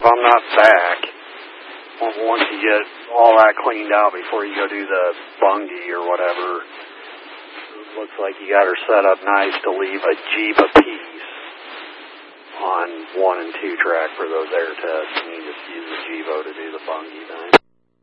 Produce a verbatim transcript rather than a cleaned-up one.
I'm not back. Once you get all that cleaned out before you go do the bungie or whatever, it looks like you got her set up nice to leave a Jeep apiece on one and two track for those air tests, and you just use the Jevo to do the bungie thing.